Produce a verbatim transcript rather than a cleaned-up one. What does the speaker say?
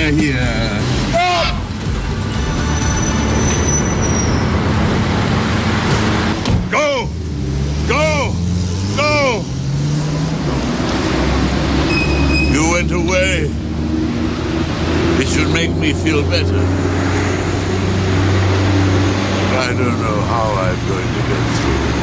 of here. Go! Go! Go! You went away. It should make me feel better. I don't know how I'm going to get through.